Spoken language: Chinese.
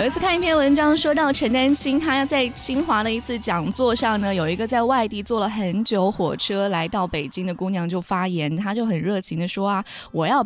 有一次看一篇文章说到陈丹青他在清华的一次讲座上呢，有一个在外地坐了很久火车来到北京的姑娘就发言，她就很热情的说啊，我要